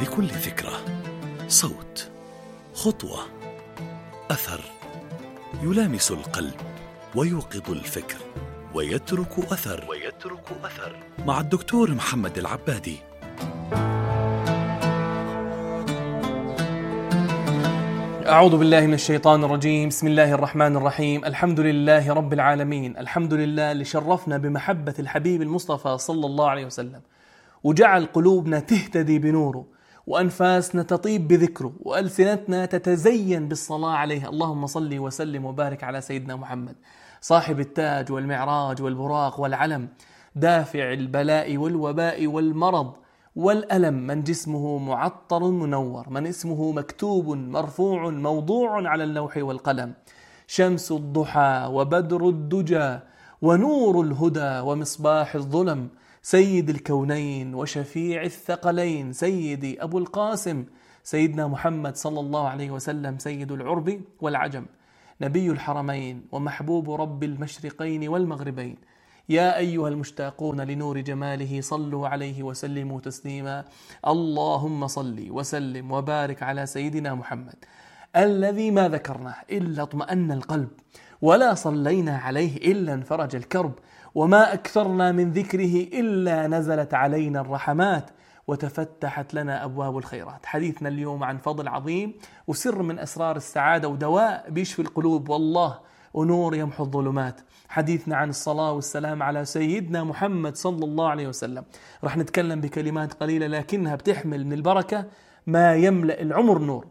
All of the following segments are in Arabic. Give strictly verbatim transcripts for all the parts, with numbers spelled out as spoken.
لكل فكرة صوت، خطوة، أثر يلامس القلب ويوقظ الفكر ويترك أثر ويترك أثر مع الدكتور محمد العبادي. أعوذ بالله من الشيطان الرجيم. بسم الله الرحمن الرحيم. الحمد لله رب العالمين. الحمد لله اللي شرفنا بمحبة الحبيب المصطفى صلى الله عليه وسلم، وجعل قلوبنا تهتدي بنوره، وأنفاسنا تطيب بذكره، وألسنتنا تتزين بالصلاة عليه. اللهم صل وسلم وبارك على سيدنا محمد صاحب التاج والمعراج والبراق والعلم، دافع البلاء والوباء والمرض والألم، من جسمه معطر منور، من اسمه مكتوب مرفوع موضوع على اللوح والقلم، شمس الضحى وبدر الدجى ونور الهدى ومصباح الظلم، سيد الكونين وشفيع الثقلين، سيدي أبو القاسم سيدنا محمد صلى الله عليه وسلم، سيد العرب والعجم، نبي الحرمين ومحبوب رب المشرقين والمغربين. يا أيها المشتاقون لنور جماله صلوا عليه وسلموا تسليما. اللهم صل وسلم وبارك على سيدنا محمد الذي ما ذكرناه إلا اطمأن القلب، ولا صلينا عليه إلا انفرج الكرب، وما أكثرنا من ذكره إلا نزلت علينا الرحمات وتفتحت لنا أبواب الخيرات. حديثنا اليوم عن فضل عظيم وسر من أسرار السعادة ودواء بيشفي القلوب والله ونور يمحو الظلمات. حديثنا عن الصلاة والسلام على سيدنا محمد صلى الله عليه وسلم. رح نتكلم بكلمات قليلة لكنها بتحمل من البركة ما يملأ العمر نور،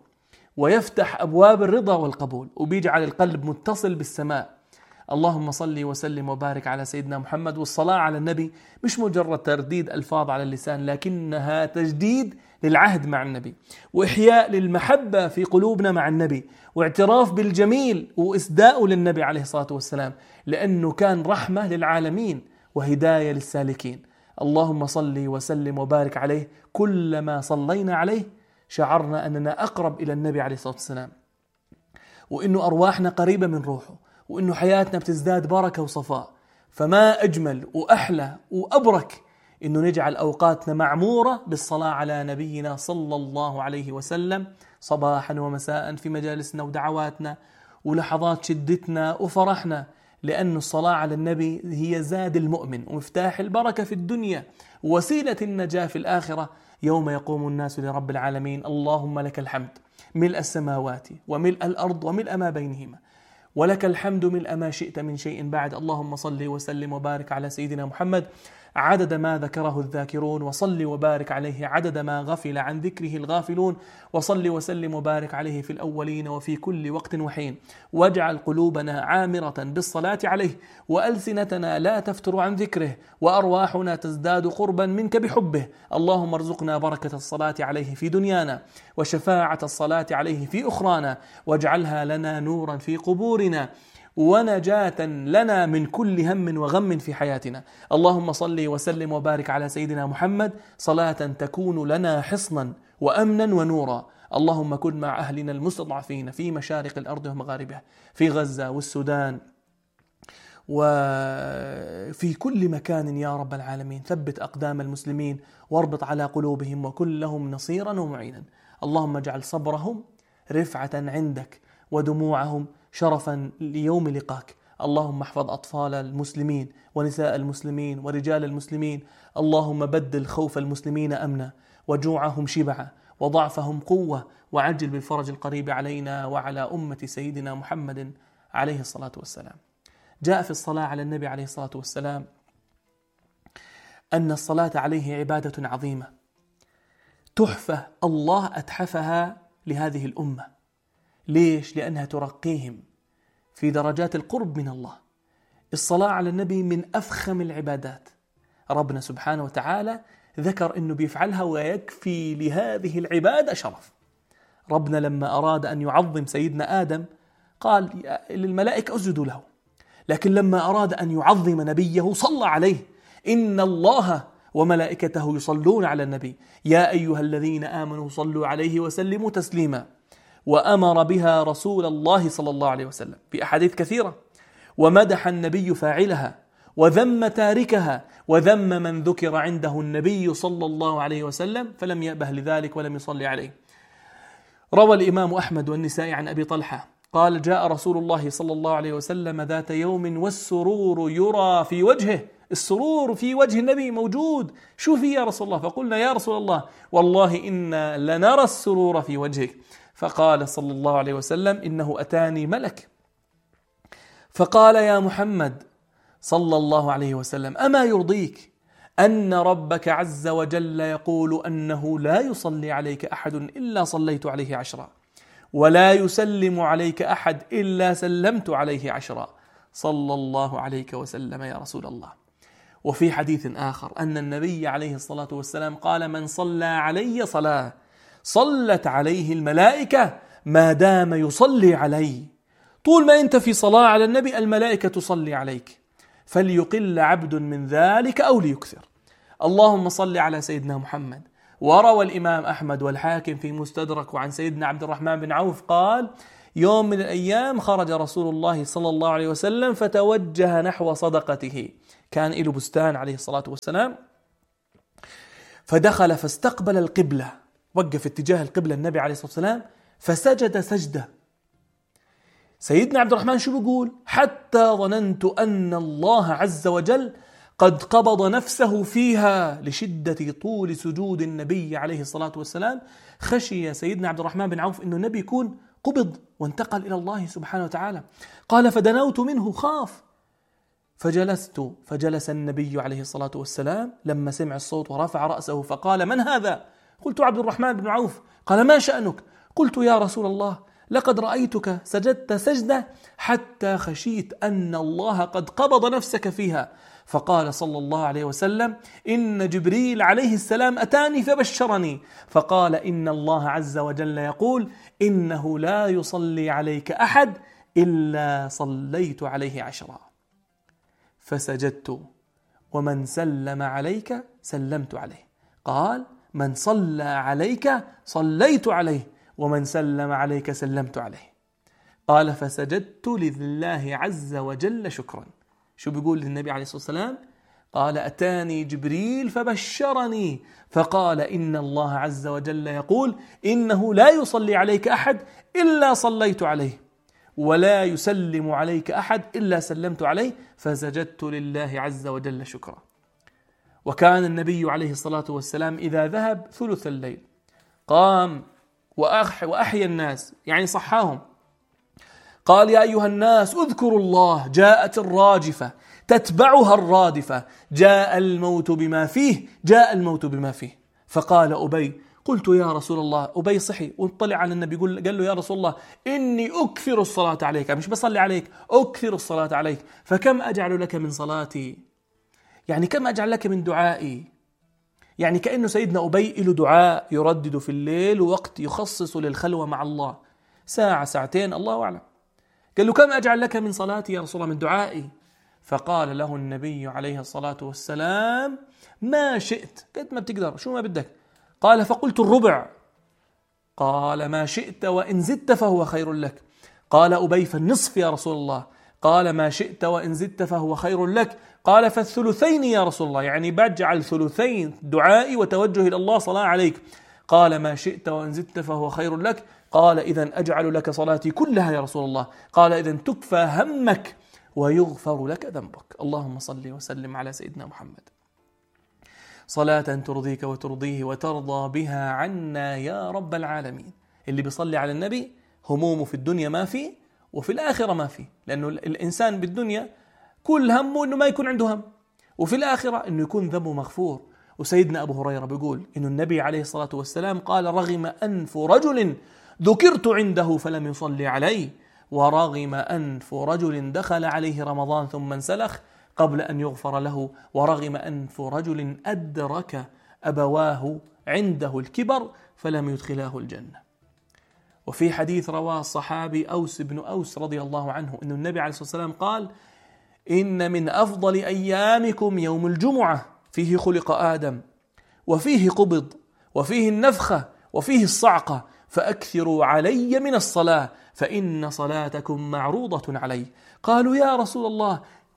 ويفتح أبواب الرضا والقبول، وبيجعل القلب متصل بالسماء. اللهم صل وسلم وبارك على سيدنا محمد. والصلاة على النبي مش مجرد ترديد ألفاظ على اللسان، لكنها تجديد للعهد مع النبي، وإحياء للمحبة في قلوبنا مع النبي، واعتراف بالجميل وإسداء للنبي عليه الصلاة والسلام، لأنه كان رحمة للعالمين وهداية للسالكين. اللهم صل وسلم وبارك عليه. كلما صلينا عليه شعرنا أننا أقرب إلى النبي عليه الصلاة والسلام، وإنه أرواحنا قريبة من روحه، وإنه حياتنا بتزداد بركة وصفاء. فما أجمل وأحلى وأبرك إنه نجعل أوقاتنا معمورة بالصلاة على نبينا صلى الله عليه وسلم صباحا ومساء في مجالسنا ودعواتنا ولحظات شدتنا وفرحنا، لأن الصلاة على النبي هي زاد المؤمن ومفتاح البركة في الدنيا ووسيلة النجاة في الآخرة يوم يقوم الناس لرب العالمين. اللهم لك الحمد ملء السماوات وملء الأرض وملء ما بينهما، ولك الحمد ملء ما شئت من شيء بعد. اللهم صل وسلم وبارك على سيدنا محمد عدد ما ذكره الذاكرون، وصل وبارك عليه عدد ما غفل عن ذكره الغافلون، وصل وسلم وبارك عليه في الأولين وفي كل وقت وحين. واجعل قلوبنا عامرة بالصلاة عليه، وألسنتنا لا تفتر عن ذكره، وأرواحنا تزداد قربا منك بحبه. اللهم ارزقنا بركة الصلاة عليه في دنيانا، وشفاعة الصلاة عليه في أخرانا، واجعلها لنا نورا في قبورنا، ونجاة لنا من كل هم وغم في حياتنا. اللهم صل وسلم وبارك على سيدنا محمد صلاة تكون لنا حصنا وأمنا ونورا. اللهم كن مع أهلنا المستضعفين في مشارق الأرض ومغاربها، في غزة والسودان وفي كل مكان يا رب العالمين. ثبت أقدام المسلمين واربط على قلوبهم، وكن لهم نصيرا ومعينا. اللهم اجعل صبرهم رفعة عندك، ودموعهم شرفا ليوم لقاك. اللهم احفظ أطفال المسلمين ونساء المسلمين ورجال المسلمين. اللهم بدل خوف المسلمين أمنا، وجوعهم شبعا، وضعفهم قوة، وعجل بالفرج القريب علينا وعلى أمة سيدنا محمد عليه الصلاة والسلام. جاء في الصلاة على النبي عليه الصلاة والسلام أن الصلاة عليه عبادة عظيمة، تحفة الله أتحفها لهذه الأمة. ليش؟ لأنها ترقيهم في درجات القرب من الله. الصلاة على النبي من أفخم العبادات. ربنا سبحانه وتعالى ذكر أنه بيفعلها ويكفي لهذه العبادة شرف. ربنا لما أراد أن يعظم سيدنا آدم قال للملائكة اسجدوا له، لكن لما أراد أن يعظم نبيه صلى عليه. إن الله وملائكته يصلون على النبي يا أيها الذين آمنوا صلوا عليه وسلموا تسليما. وأمر بها رسول الله صلى الله عليه وسلم في أحاديث كثيرة، ومدح النبي فاعلها، وذم تاركها وذم من ذكر عنده النبي صلى الله عليه وسلم فلم يأبه لذلك ولم يصلي عليه. روى الإمام أحمد والنسائي عن أبي طلحة قال جاء رسول الله صلى الله عليه وسلم ذات يوم والسرور يرى في وجهه، السرور في وجه النبي موجود، شو في يا رسول الله؟ فقلنا يا رسول الله والله إنا لنرى السرور في وجهك. فقال صلى الله عليه وسلم إنه أتاني ملك فقال يا محمد صلى الله عليه وسلم أما يرضيك أن ربك عز وجل يقول أنه لا يصلي عليك أحد إلا صليت عليه عشرا ولا يسلم عليك أحد إلا سلمت عليه عشرا صلى الله عليك وسلم يا رسول الله. وفي حديث آخر أن النبي عليه الصلاة والسلام قال من صلى علي صلاة صلت عليه الملائكة ما دام يصلي علي، طول ما أنت في صلاة على النبي الملائكة تصلي عليك، فليقل عبد من ذلك أو ليكثر. اللهم صل على سيدنا محمد. وروى الإمام أحمد والحاكم في مستدرك عن سيدنا عبد الرحمن بن عوف قال يوم من الأيام خرج رسول الله صلى الله عليه وسلم فتوجه نحو صدقته، كان له بستان عليه الصلاة والسلام، فدخل فاستقبل القبلة، وقف اتجاه القبلة النبي عليه الصلاة والسلام فسجد سجدة. سيدنا عبد الرحمن شو بيقول؟ حتى ظننت أن الله عز وجل قد قبض نفسه فيها لشدة طول سجود النبي عليه الصلاة والسلام. خشي سيدنا عبد الرحمن بن عوف أنه النبي يكون قبض وانتقل إلى الله سبحانه وتعالى. قال فدنوت منه خاف فجلست، فجلس النبي عليه الصلاة والسلام لما سمع الصوت ورفع رأسه فقال من هذا؟ قلت عبد الرحمن بن عوف. قال ما شأنك؟ قلت يا رسول الله لقد رأيتك سجدت سجدة حتى خشيت أن الله قد قبض نفسك فيها. فقال صلى الله عليه وسلم إن جبريل عليه السلام أتاني فبشرني فقال إن الله عز وجل يقول إنه لا يصلي عليك أحد إلا صليت عليه عشرا. فسجدت ومن سلم عليك سلمت عليه. قال من صلى عليك صليت عليه ومن سلم عليك سلمت عليه. قال فسجدت لله عز وجل شكرا. شو بيقول للنبي عليه الصلاة والسلام؟ قال أتاني جبريل فبشرني فقال إن الله عز وجل يقول إنه لا يصلي عليك أحد إلا صليت عليه ولا يسلم عليك أحد إلا سلمت عليه فسجدت لله عز وجل شكرا. وكان النبي عليه الصلاة والسلام إذا ذهب ثلث الليل قام وأح وأحيا الناس، يعني صحاهم، قال يا أيها الناس اذكروا الله جاءت الراجفة تتبعها الرادفة جاء الموت بما فيه جاء الموت بما فيه. فقال أبي قلت يا رسول الله، أبي صحي واطلع على النبي قال له يا رسول الله إني أكثر الصلاة عليك، مش بصلي عليك أكثر الصلاة عليك، فكم أجعل لك من صلاتي؟ يعني كم أجعل لك من دعائي؟ يعني كأنه سيدنا أبي له دعاء يردد في الليل ووقت يخصص للخلوة مع الله ساعة ساعتين الله أعلم. قال له كم أجعل لك من صلاتي يا رسول الله من دعائي؟ فقال له النبي عليه الصلاة والسلام ما شئت، قد ما بتقدر شو ما بدك. قال فقلت الربع. قال ما شئت وإن زدت فهو خير لك. قال أبي فالنصف يا رسول الله. قال ما شئت وإن زدت فهو خير لك. قال فالثلثين يا رسول الله، يعني بجعل ثلثين دعائي وتوجه إلى الله صلاة عليك. قال ما شئت وإن زدت فهو خير لك. قال إذن أجعل لك صلاتي كلها يا رسول الله. قال إذن تكفى همك ويغفر لك ذنبك. اللهم صل وسلم على سيدنا محمد صلاة ترضيك وترضيه وترضى بها عنا يا رب العالمين. اللي بيصلي على النبي همومه في الدنيا ما فيه وفي الآخرة ما فيه، لأنه الإنسان بالدنيا كل همه أنه ما يكون عنده هم، وفي الآخرة أنه يكون ذنبه مغفور. وسيدنا أبو هريرة بيقول إنه النبي عليه الصلاة والسلام قال رغم أنف رجل ذكرت عنده فلم يصلي علي، ورغم أنف رجل دخل عليه رمضان ثم انسلخ قبل أن يغفر له، ورغم أنف رجل أدرك أبواه عنده الكبر فلم يدخلاه الجنة. وفي حديث رواه الصحابي أوس بن أوس رضي الله عنه أن النبي عليه الصلاة والسلام قال إن من أفضل أيامكم يوم الجمعة فيه خلق آدم وفيه قبض وفيه النفخة وفيه الصعقة فأكثروا علي من الصلاة فإن صلاتكم معروضة علي. قالوا يا رسول الله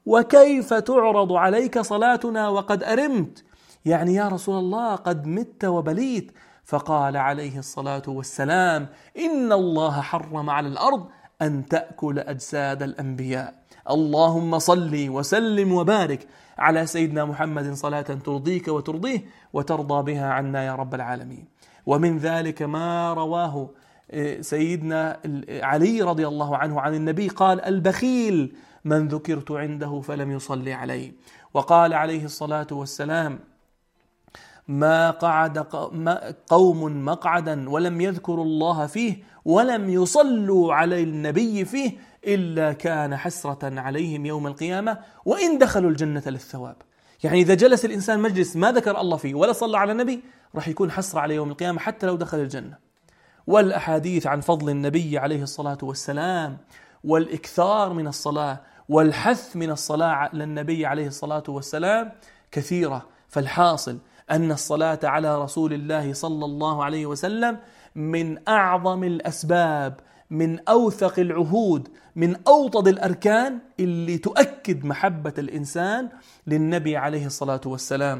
وكيف تعرض عليك صلاتنا وقد أرمت؟ يعني يا رسول الله قد مت وبليت. فقال عليه الصلاة والسلام: إن الله حرم على الأرض أن تأكل أجساد الأنبياء. اللهم صل وسلم وبارك على سيدنا محمد صلاة ترضيك وترضيه وترضى بها عنا يا رب العالمين. ومن ذلك ما رواه سيدنا علي رضي الله عنه عن النبي قال: البخيل من ذكرت عنده فلم يصلي عليه. وقال عليه الصلاة والسلام: ما قعد قوم مقعدا ولم يذكروا الله فيه ولم يصلوا على النبي فيه إلا كان حسرة عليهم يوم القيامة وإن دخلوا الجنة للثواب. يعني إذا جلس الإنسان مجلس ما ذكر الله فيه ولا صلى على النبي راح يكون حسرة عليه يوم القيامة حتى لو دخل الجنة. والأحاديث عن فضل النبي عليه الصلاة والسلام والإكثار من الصلاة والحث من الصلاة على النبي عليه الصلاة والسلام كثيرة. فالحاصل أن الصلاة على رسول الله صلى الله عليه وسلم من أعظم الأسباب، من أوثق العهود، من أوطد الأركان اللي تؤكد محبة الإنسان للنبي عليه الصلاة والسلام.